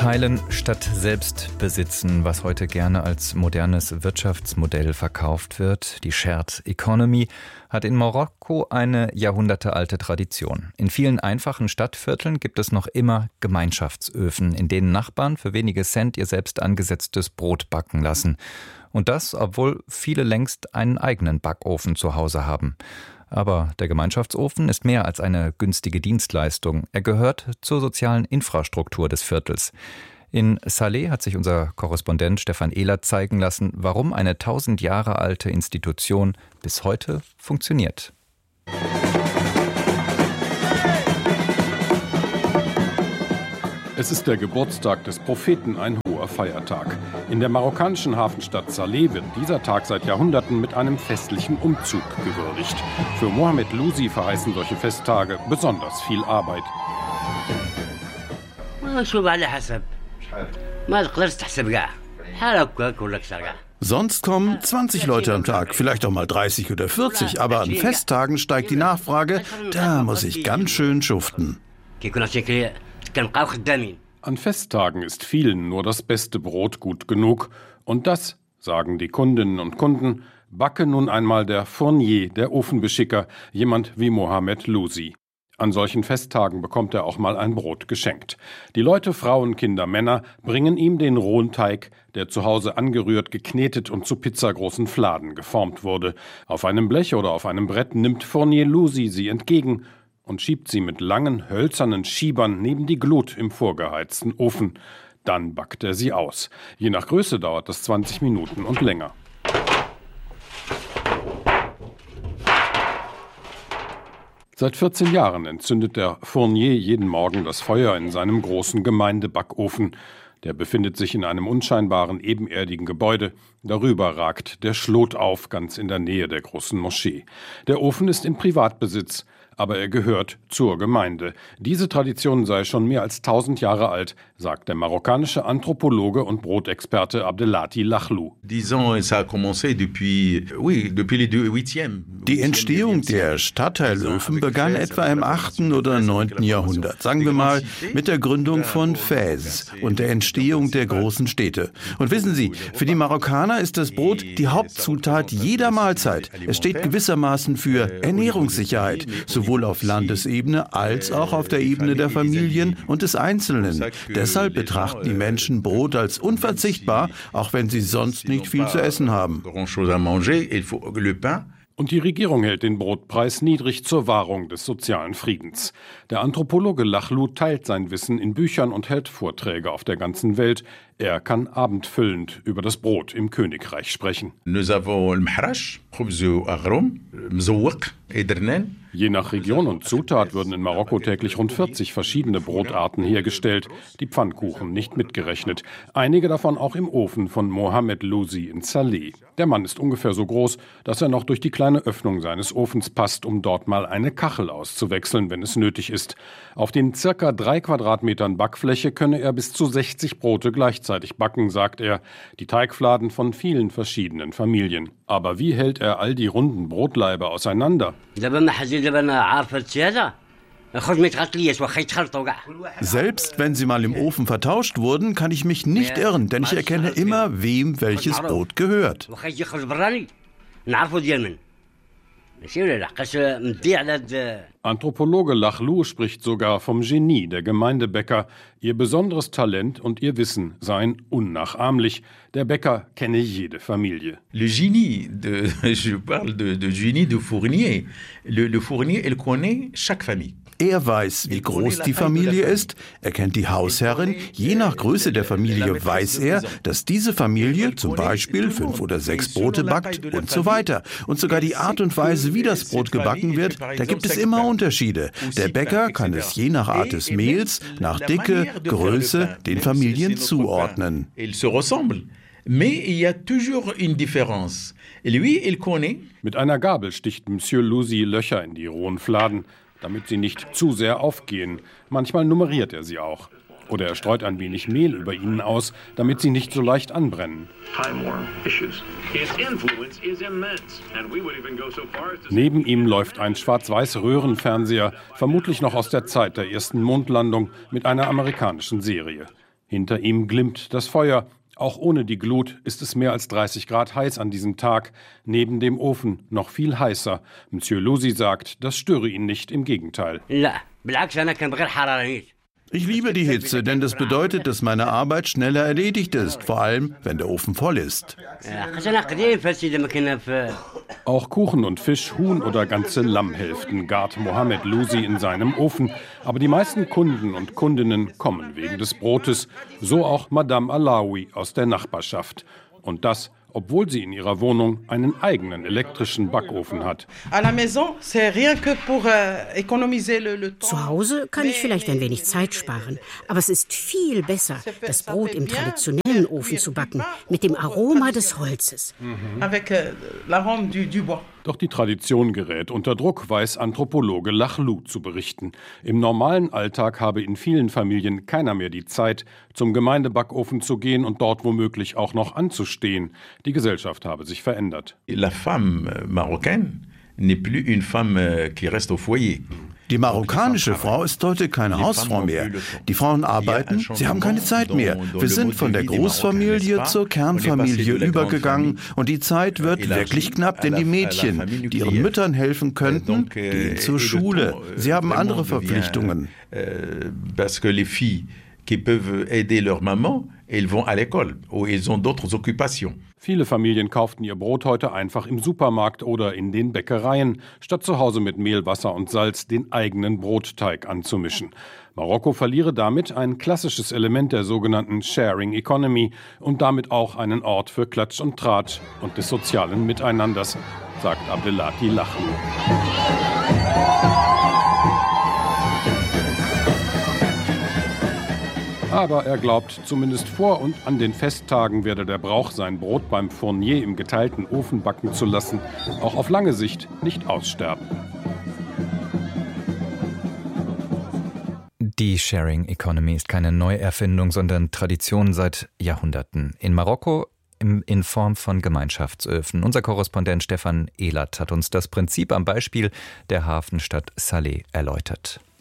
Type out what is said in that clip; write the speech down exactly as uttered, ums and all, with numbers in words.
Teilen statt selbst besitzen, was heute gerne als modernes Wirtschaftsmodell verkauft wird. Die Shared Economy hat in Marokko eine jahrhundertealte Tradition. In vielen einfachen Stadtvierteln gibt es noch immer Gemeinschaftsöfen, in denen Nachbarn für wenige Cent ihr selbst angesetztes Brot backen lassen. Und das, obwohl viele längst einen eigenen Backofen zu Hause haben. Aber der Gemeinschaftsofen ist mehr als eine günstige Dienstleistung. Er gehört zur sozialen Infrastruktur des Viertels. In Saleh hat sich unser Korrespondent Stefan Ehlert zeigen lassen, warum eine tausend Jahre alte Institution bis heute funktioniert. Es ist der Geburtstag des Propheten, ein hoher Feiertag. In der marokkanischen Hafenstadt Saleh wird dieser Tag seit Jahrhunderten mit einem festlichen Umzug gewürdigt. Für Mohamed Louzi verheißen solche Festtage besonders viel Arbeit. Sonst kommen zwanzig Leute am Tag, vielleicht auch mal dreißig oder vierzig, aber an Festtagen steigt die Nachfrage, da muss ich ganz schön schuften. An Festtagen ist vielen nur das beste Brot gut genug. Und das, sagen die Kundinnen und Kunden, backe nun einmal der Fournier, der Ofenbeschicker, jemand wie Mohamed Louzi. An solchen Festtagen bekommt er auch mal ein Brot geschenkt. Die Leute, Frauen, Kinder, Männer bringen ihm den rohen Teig, der zu Hause angerührt, geknetet und zu pizzagroßen Fladen geformt wurde. Auf einem Blech oder auf einem Brett nimmt Fournier Louzi sie entgegen und schiebt sie mit langen, hölzernen Schiebern neben die Glut im vorgeheizten Ofen. Dann backt er sie aus. Je nach Größe dauert das zwanzig Minuten und länger. Seit vierzehn Jahren entzündet der Fournier jeden Morgen das Feuer in seinem großen Gemeindebackofen. Der befindet sich in einem unscheinbaren, ebenerdigen Gebäude. Darüber ragt der Schlot auf, ganz in der Nähe der großen Moschee. Der Ofen ist in Privatbesitz, aber er gehört zur Gemeinde. Diese Tradition sei schon mehr als tausend Jahre alt, sagt der marokkanische Anthropologe und Brotexperte Abdelati Lachlou. Die Entstehung der Stadtteilöfen begann etwa im achten oder neunten Jahrhundert, sagen wir mal mit der Gründung von Fez und der Entstehung der großen Städte. Und wissen Sie, für die Marokkaner ist das Brot die Hauptzutat jeder Mahlzeit. Es steht gewissermaßen für Ernährungssicherheit, sowohl auf Landesebene als auch auf der Ebene der Familien und des Einzelnen. Deshalb betrachten die Menschen Brot als unverzichtbar, auch wenn sie sonst nicht viel zu essen haben. Und die Regierung hält den Brotpreis niedrig zur Wahrung des sozialen Friedens. Der Anthropologe Lachlou teilt sein Wissen in Büchern und hält Vorträge auf der ganzen Welt. Er kann abendfüllend über das Brot im Königreich sprechen. Je nach Region und Zutat würden in Marokko täglich rund vierzig verschiedene Brotarten hergestellt, die Pfannkuchen nicht mitgerechnet. Einige davon auch im Ofen von Mohamed Louzi in Saleh. Der Mann ist ungefähr so groß, dass er noch durch die kleine Öffnung seines Ofens passt, um dort mal eine Kachel auszuwechseln, wenn es nötig ist. Auf den circa drei Quadratmetern Backfläche könne er bis zu sechzig Brote gleichzeitig backen, sagt er. Die Teigfladen von vielen verschiedenen Familien. Aber wie hält er all die runden Brotlaibe auseinander? Selbst wenn sie mal im Ofen vertauscht wurden, kann ich mich nicht irren, denn ich erkenne immer, wem welches Brot gehört. Anthropologe Lachlou spricht sogar vom Genie der Gemeindebäcker. Ihr besonderes Talent und ihr Wissen seien unnachahmlich. Der Bäcker kenne jede Familie. Le génie de, je parle de, de génie de Fournier. Le, le Fournier, il connaît chaque famille. Er weiß, wie groß die Familie ist, er kennt die Hausherrin. Je nach Größe der Familie weiß er, dass diese Familie zum Beispiel fünf oder sechs Brote backt und so weiter. Und sogar die Art und Weise, wie das Brot gebacken wird, da gibt es immer Unterschiede. Der Bäcker kann es je nach Art des Mehls, nach Dicke, Größe den Familien zuordnen. Mais il y a toujours une différence. Lui, il connaît. Mit einer Gabel sticht Monsieur Louzi Löcher in die rohen Fladen, damit sie nicht zu sehr aufgehen. Manchmal nummeriert er sie auch. Oder er streut ein wenig Mehl über ihnen aus, damit sie nicht so leicht anbrennen. Neben ihm läuft ein schwarz-weiß Röhrenfernseher, vermutlich noch aus der Zeit der ersten Mondlandung, mit einer amerikanischen Serie. Hinter ihm glimmt das Feuer. Auch ohne die Glut ist es mehr als dreißig Grad heiß an diesem Tag. Neben dem Ofen noch viel heißer. Monsieur Lousi sagt, das störe ihn nicht, im Gegenteil. Ich liebe die Hitze, denn das bedeutet, dass meine Arbeit schneller erledigt ist, vor allem, wenn der Ofen voll ist. Auch Kuchen und Fisch, Huhn oder ganze Lammhälften gart Mohamed Lousi in seinem Ofen. Aber die meisten Kunden und Kundinnen kommen wegen des Brotes. So auch Madame Alaoui aus der Nachbarschaft. Und das, obwohl sie in ihrer Wohnung einen eigenen elektrischen Backofen hat. Zu Hause kann ich vielleicht ein wenig Zeit sparen, aber es ist viel besser, das Brot im traditionellen Ofen zu backen, mit dem Aroma des Holzes. Mhm. Doch die Tradition gerät unter Druck, weiß Anthropologe Lachlou zu berichten. Im normalen Alltag habe in vielen Familien keiner mehr die Zeit, zum Gemeindebackofen zu gehen und dort womöglich auch noch anzustehen. Die Gesellschaft habe sich verändert. La femme marocaine n'est plus une femme qui reste au foyer. Die marokkanische Frau ist heute keine Hausfrau mehr. Die Frauen arbeiten, sie haben keine Zeit mehr. Wir sind von der Großfamilie zur Kernfamilie übergegangen und die Zeit wird wirklich knapp, denn die Mädchen, die ihren Müttern helfen könnten, gehen zur Schule. Sie haben andere Verpflichtungen. Parce que les filles qui peuvent aider leur maman, elles vont à l'école ou elles ont d'autres occupations. Viele Familien kauften ihr Brot heute einfach im Supermarkt oder in den Bäckereien, statt zu Hause mit Mehl, Wasser und Salz den eigenen Brotteig anzumischen. Marokko verliere damit ein klassisches Element der sogenannten Sharing Economy und damit auch einen Ort für Klatsch und Tratsch und des sozialen Miteinanders, sagt Abdelati Lachlou. Aber er glaubt, zumindest vor und an den Festtagen werde der Brauch, sein Brot beim Fournier im geteilten Ofen backen zu lassen, auch auf lange Sicht nicht aussterben. Die Sharing Economy ist keine Neuerfindung, sondern Tradition seit Jahrhunderten. In Marokko in Form von Gemeinschaftsöfen. Unser Korrespondent Stefan Ehlert hat uns das Prinzip am Beispiel der Hafenstadt Salé erläutert.